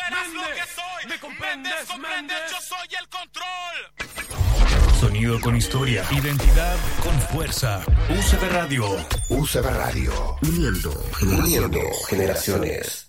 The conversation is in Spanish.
verás lo que soy. ¿Me comprendes? Yo soy el control. Sonido con historia, identidad con fuerza. UCB Radio. UCB Radio. Uniendo generaciones.